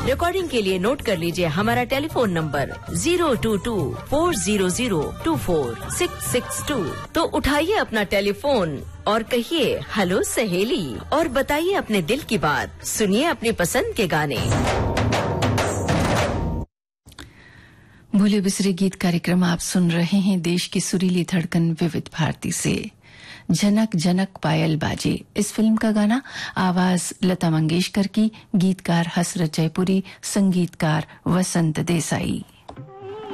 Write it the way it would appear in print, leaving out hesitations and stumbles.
Recording के लिए note कर लीजिए हमारा टेलीफोन नंबर 022-400-24662। तो उठाइए अपना टेलीफोन और कहिए हेलो सहेली और बताइए अपने दिल की बात। सुनिए अपनी पसंद के गाने। भूले बिसरे गीत कार्यक्रम आप सुन रहे हैं। देश की सुरीली धड़कन विविध भारती से। जनक जनक पायल बाजे, इस फिल्म का गाना, आवाज लता मंगेशकर की, गीतकार हसरत जयपुरी, संगीतकार वसंत देसाई।